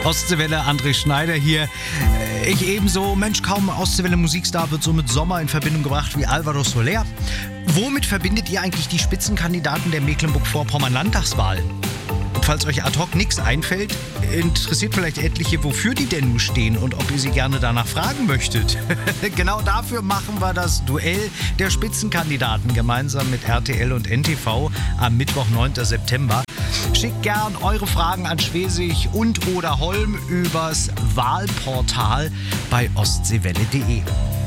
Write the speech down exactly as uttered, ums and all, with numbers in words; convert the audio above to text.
Ostseewelle, André Schneider hier. Ich ebenso. Mensch, kaum ein Ostseewelle Musikstar wird so mit Sommer in Verbindung gebracht wie Alvaro Soler. Womit verbindet ihr eigentlich die Spitzenkandidaten der Mecklenburg-Vorpommern-Landtagswahl? Falls euch ad hoc nichts einfällt, interessiert vielleicht etliche, wofür die denn nun stehen und ob ihr sie gerne danach fragen möchtet. Genau dafür machen wir das Duell der Spitzenkandidaten gemeinsam mit R T L und N T V am Mittwoch, neunten September. Schickt gern eure Fragen an Schwesig und oder Holm übers Wahlportal bei ostseewelle punkt de.